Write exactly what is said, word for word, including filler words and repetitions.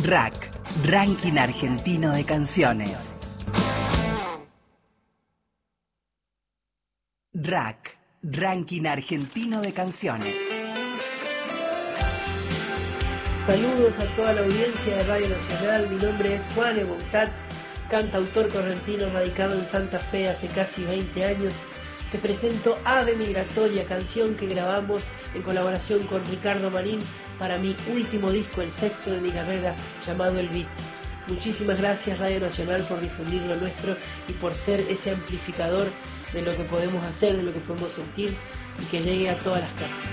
Rack, Ranking Argentino de Canciones. Rack, Ranking Argentino de Canciones. Saludos a toda la audiencia de Radio Nacional. Mi nombre es Juan Eboncat, cantautor correntino radicado en Santa Fe hace casi veinte años. Te presento Ave Migratoria, canción que grabamos en colaboración con Ricardo Marín para mi último disco, el sexto de mi carrera, llamado El Beat. Muchísimas gracias Radio Nacional por difundir lo nuestro y por ser ese amplificador de lo que podemos hacer, de lo que podemos sentir y que llegue a todas las casas.